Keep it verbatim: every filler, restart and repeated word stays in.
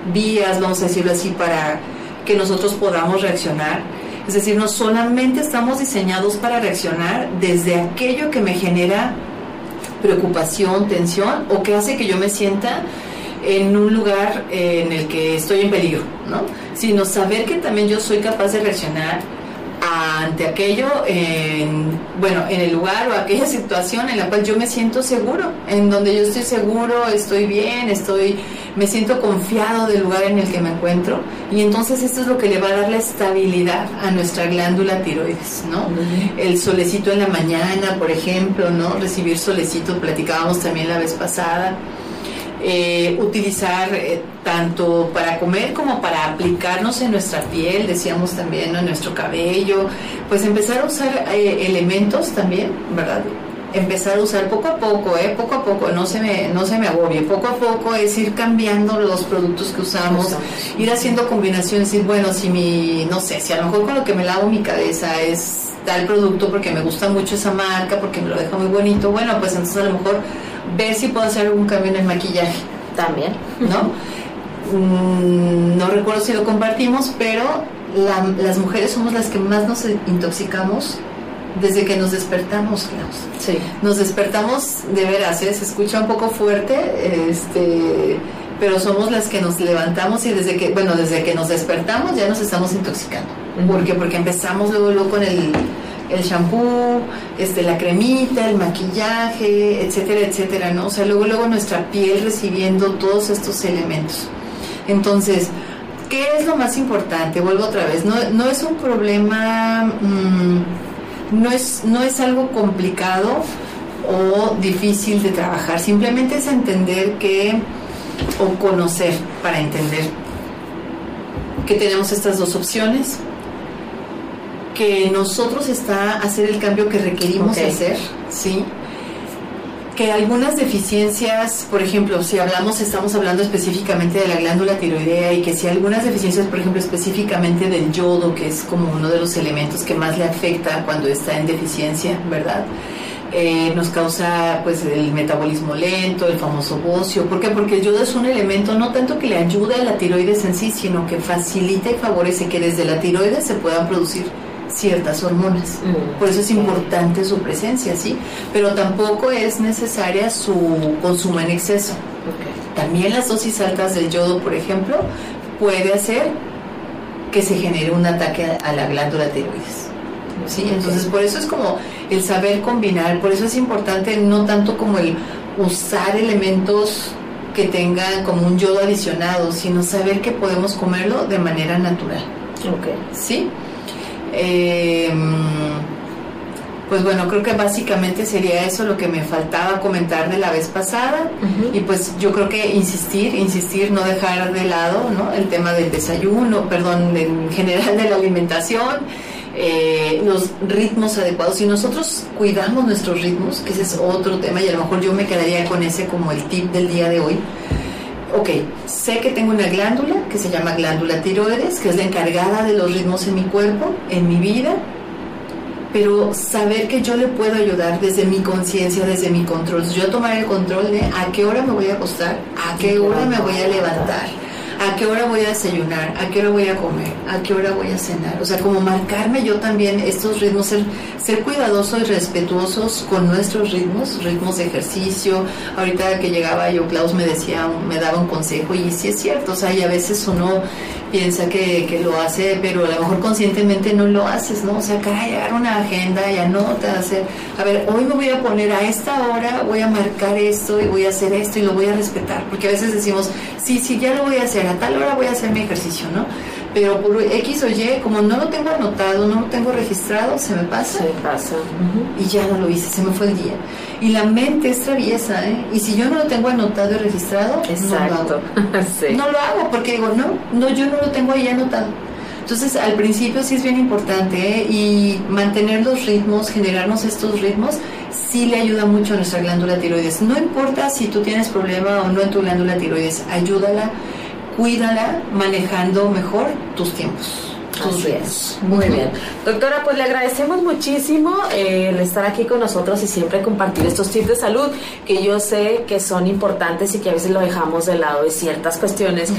vías, vamos a decirlo así, para que nosotros podamos reaccionar. Es decir, no solamente estamos diseñados para reaccionar desde aquello que me genera preocupación, tensión, o que hace que yo me sienta en un lugar eh, en el que estoy en peligro, ¿no? Sino saber que también yo soy capaz de reaccionar ante aquello, en, bueno, en el lugar o aquella situación en la cual yo me siento seguro, en donde yo estoy seguro, estoy bien, estoy, me siento confiado del lugar en el que me encuentro, y entonces esto es lo que le va a dar la estabilidad a nuestra glándula tiroides, ¿no? Uh-huh. El solecito en la mañana, por ejemplo, ¿no? Recibir solecito, platicábamos también la vez pasada. Eh, utilizar eh, tanto para comer como para aplicarnos en nuestra piel, decíamos también, ¿no? En nuestro cabello, pues empezar a usar eh, elementos también, ¿verdad? Empezar a usar poco a poco, ¿eh? Poco a poco, no se me, no se me agobie, poco a poco es ir cambiando los productos que usamos, usamos. Ir haciendo combinaciones, y bueno, si mi, no sé, si a lo mejor con lo que me lavo mi cabeza es tal producto porque me gusta mucho esa marca, porque me lo deja muy bonito, bueno, pues entonces a lo mejor ver si puedo hacer algún cambio en el maquillaje también, ¿no? Mm, no recuerdo si lo compartimos, pero la, las mujeres somos las que más nos intoxicamos desde que nos despertamos, Klaus. Sí. Nos despertamos de veras, ¿eh? Se escucha un poco fuerte, este, pero somos las que nos levantamos, y desde que, bueno, desde que nos despertamos ya nos estamos intoxicando. Uh-huh. ¿Por qué? Porque empezamos luego, luego con el el shampoo, este, la cremita, el maquillaje, etcétera, etcétera, ¿no? O sea, luego, luego nuestra piel recibiendo todos estos elementos. Entonces, ¿qué es lo más importante? Vuelvo otra vez, no, no es un problema, mmm, no es, no es algo complicado o difícil de trabajar, simplemente es entender que, o conocer para entender que tenemos estas dos opciones, que nosotros está hacer el cambio que requerimos okay. hacer, ¿sí? Que algunas deficiencias, por ejemplo, si hablamos, estamos hablando específicamente de la glándula tiroidea, y que si algunas deficiencias, por ejemplo, específicamente del yodo, que es como uno de los elementos que más le afecta cuando está en deficiencia, ¿verdad? Eh, nos causa pues el metabolismo lento, el famoso bocio. ¿Por qué? Porque el yodo es un elemento no tanto que le ayuda a la tiroides en sí, sino que facilita y favorece que desde la tiroides se puedan producir ciertas hormonas. Mm. Por eso es importante su presencia, ¿sí? Pero tampoco es necesaria su consumo en exceso. Okay. También las dosis altas del yodo, por ejemplo, puede hacer que se genere un ataque a la glándula tiroides, ¿sí? Okay. Entonces, por eso es como el saber combinar, por eso es importante no tanto como el usar elementos que tengan como un yodo adicionado, sino saber que podemos comerlo de manera natural. Okay. ¿Sí? Eh, pues bueno, creo que básicamente sería eso lo que me faltaba comentar de la vez pasada. Uh-huh. Y pues yo creo que insistir, insistir, no dejar de lado, ¿no? El tema del desayuno, perdón, en general de la alimentación, eh, los ritmos adecuados. Si nosotros cuidamos nuestros ritmos, que ese es otro tema, y a lo mejor yo me quedaría con ese como el tip del día de hoy. Ok, sé que tengo una glándula que se llama glándula tiroides, que es la encargada de los ritmos en mi cuerpo, en mi vida, pero saber que yo le puedo ayudar desde mi conciencia, desde mi control. Yo tomar el control de a qué hora me voy a acostar, a qué hora me voy a levantar, a qué hora voy a desayunar, a qué hora voy a comer, a qué hora voy a cenar. O sea, como marcarme yo también estos ritmos, ser, ser cuidadosos y respetuosos con nuestros ritmos, ritmos de ejercicio. Ahorita que llegaba yo, Klaus me decía, me daba un consejo, y sí es cierto, o sea, y a veces uno piensa que, que lo hace, pero a lo mejor conscientemente no lo haces, ¿no? O sea, caray, agarra una agenda y anota, hacer, a ver, hoy me voy a poner a esta hora, voy a marcar esto y voy a hacer esto y lo voy a respetar, porque a veces decimos, sí, sí, ya lo voy a hacer, a tal hora voy a hacer mi ejercicio, ¿no? Pero por X o Y, como no lo tengo anotado, no lo tengo registrado, se me pasa. Se me pasa. Uh-huh. Y ya no lo hice, se me fue el día. Y la mente es traviesa, ¿eh? Y si yo no lo tengo anotado y registrado, exacto. no lo hago. Sí. No lo hago porque digo, no, no, yo no lo tengo ahí anotado. Entonces, al principio sí es bien importante, ¿eh? Y mantener los ritmos, generarnos estos ritmos, sí le ayuda mucho a nuestra glándula tiroides. No importa si tú tienes problema o no en tu glándula tiroides, ayúdala, cuídala, manejando mejor tus tiempos. Así es, muy bien. Doctora, pues le agradecemos muchísimo eh, el estar aquí con nosotros y siempre compartir estos tips de salud que yo sé que son importantes y que a veces lo dejamos de lado de ciertas cuestiones